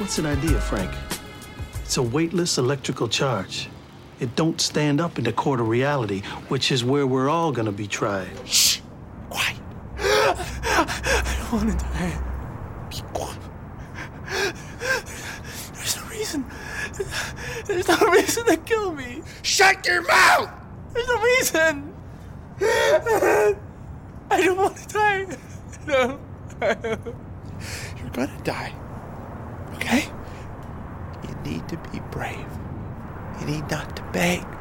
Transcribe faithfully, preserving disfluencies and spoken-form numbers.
What's an idea, Frank? It's a weightless electrical charge. It don't stand up in the court of reality, which is where we're all gonna be tried. Shh! Quiet. I don't want to die. Be quiet. There's no reason. There's no reason to kill me. Shut your mouth! There's no reason. I don't want to die. No. You're gonna die. Okay? You need to be brave. You need not to beg.